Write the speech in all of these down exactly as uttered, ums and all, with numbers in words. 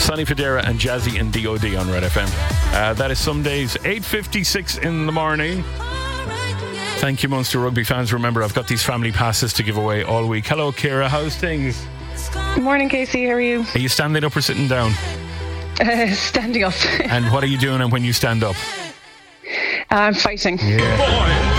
Sonny Fodera and Jazzy and D O D on Red F M. Uh, that is some days eight fifty-six in the morning. Thank you, Munster Rugby fans. Remember, I've got these family passes to give away all week. Hello, Ciara. How's things? Good morning, Casey. How are you? Are you standing up or sitting down? Uh, standing up. And what are you doing when you stand up? I'm fighting. Yeah.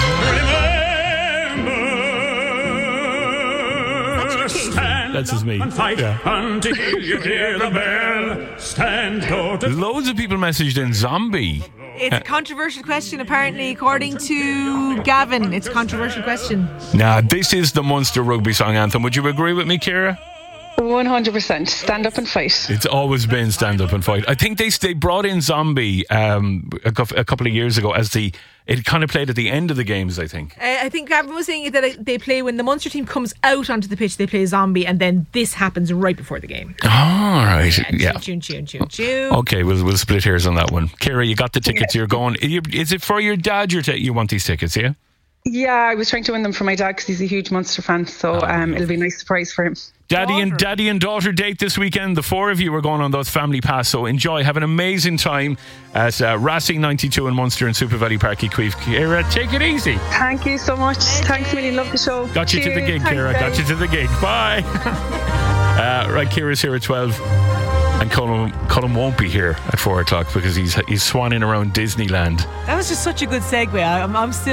That's just me. Fight yeah. until you hear the bell. Stand to Loads of people messaged in zombie. It's a controversial question, apparently, according to Gavin. It's a controversial question. Nah, this is the Munster Rugby song anthem. Would you agree with me, Ciara? one hundred percent. Stand up and fight. It's always been stand up and fight. I think they they brought in Zombie um, a, a couple of years ago as the it kind of played at the end of the games, I think. Uh, I think Gavin was saying that they play when the Munster team comes out onto the pitch, they play Zombie, and then this happens right before the game. All right, yeah. yeah. Tune, tune, tune, tune. Okay, we'll we'll split hairs on that one. Ciara, you got the tickets. Yeah. You're going. Is it for your dad? You're ta- you want these tickets, yeah? Yeah, I was trying to win them for my dad because he's a huge Munster fan, so oh, um, it'll be a nice surprise for him. Daddy daughter. and daddy and daughter date this weekend. The four of you are going on those family pass, so enjoy. Have an amazing time at uh, Racing ninety-two in Munster and Super Valley Park, Queef. Ciara, take it easy. Thank you so much. Thanks, Millie. Love the show. Got you Cheers. to the gig, Ciara. Got you to the gig. Bye. uh, right, Ciara's here at twelve. And Colin, Colin won't be here at four o'clock because he's he's swanning around Disneyland. That was just such a good segue. I'm, I'm still